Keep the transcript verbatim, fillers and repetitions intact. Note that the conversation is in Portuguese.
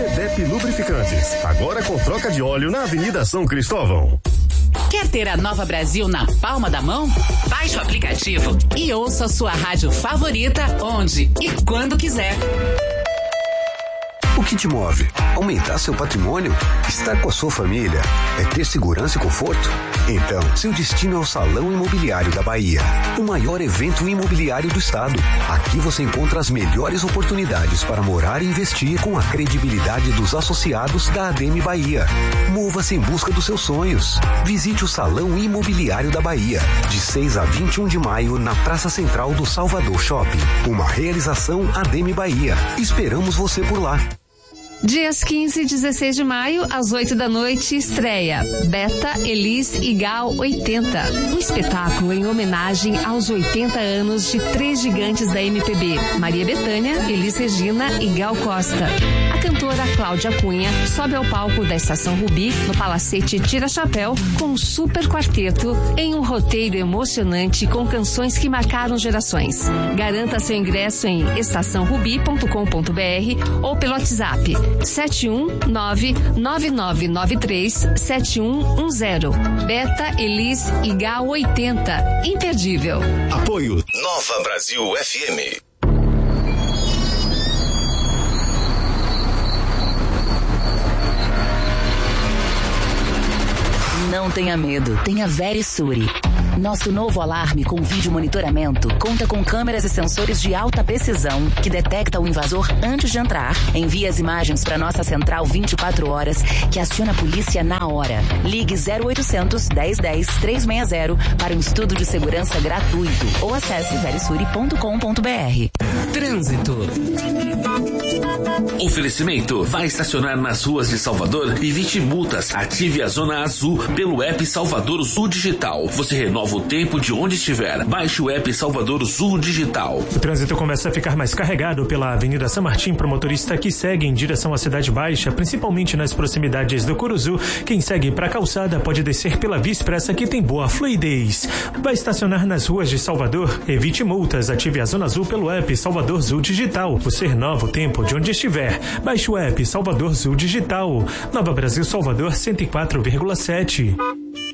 Sedep Lubrificantes, agora com troca de óleo na Avenida São Cristóvão. Quer ter a Nova Brasil na palma da mão? Baixe o aplicativo e ouça a sua rádio favorita onde e quando quiser. O que te move? Aumentar seu patrimônio? Estar com a sua família? É ter segurança e conforto? Então, seu destino é o Salão Imobiliário da Bahia, o maior evento imobiliário do estado. Aqui você encontra as melhores oportunidades para morar e investir com a credibilidade dos associados da A D M Bahia. Mova-se em busca dos seus sonhos. Visite o Salão Imobiliário da Bahia, de seis a vinte e um de maio, na Praça Central do Salvador Shopping. Uma realização A D M Bahia. Esperamos você por lá. Dias quinze e dezesseis de maio, às oito da noite, estreia Beta, Elis e Gal oitenta. Um espetáculo em homenagem aos oitenta anos de três gigantes da M P B, Maria Bethânia, Elis Regina e Gal Costa. A cantora Cláudia Cunha sobe ao palco da Estação Rubi, no Palacete Tira Chapéu, com um super quarteto em um roteiro emocionante com canções que marcaram gerações. Garanta seu ingresso em estação rubi ponto com ponto br ou pelo WhatsApp sete um nove nove nove nove três sete um um zero. Beta, Elis e Gal oitenta. Imperdível. Apoio Nova Brasil F M. Não tenha medo, tenha Verisure. Nosso novo alarme com vídeo monitoramento conta com câmeras e sensores de alta precisão que detecta o invasor antes de entrar, envia as imagens para nossa central vinte e quatro horas, que aciona a polícia na hora. Ligue zero oitocentos, dez dez, trezentos e sessenta para um estudo de segurança gratuito ou acesse verisure ponto com ponto br. Trânsito. Oferecimento: vai estacionar nas ruas de Salvador? Evite multas. Ative a Zona Azul pelo app Salvador Zul Digital. Você renova o tempo de onde estiver. Baixe o app Salvador Zul Digital. O trânsito começa a ficar mais carregado pela Avenida São Martim para o motorista que segue em direção à Cidade Baixa, principalmente nas proximidades do Curuzu. Quem segue para a calçada pode descer pela Via Expressa, que tem boa fluidez. Vai estacionar nas ruas de Salvador? Evite multas. Ative a Zona Azul pelo app Salvador Zul Digital. Você renova o tempo de onde estiver. Baixe o app Salvador Zul Digital. Nova Brasil Salvador cento e quatro vírgula sete.